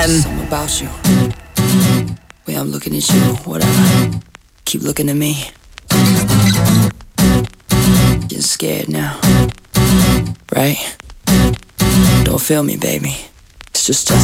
FM. Something about you. Way I'm looking at you, whatever. Keep looking at me. Getting scared now. Right? Don't feel me, baby. It's just us.